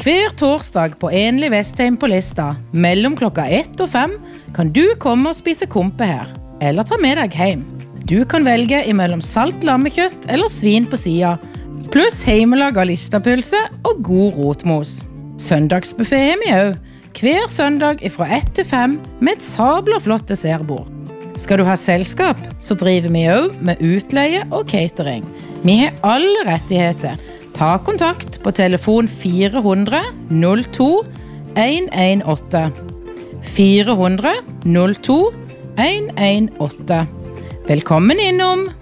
Hver torsdag på Enlig Vestheim på Lista, mellom klokka 1 og 5, kan du komme og spise kompe her, eller ta med deg hjem. Du kan velge imellom salt lammekjøtt eller svin på siden, pluss heimelag av listapølse og god rotmos. Søndagsbuffet har vi også, hver søndag fra 1 til 5 med et sabla flott dessertbord. Skal du ha selskap, så driver vi også med utleie og catering. Vi har alle rettigheter. Ta kontakt på telefon 400 02 118. 400 02 118. Velkommen innom!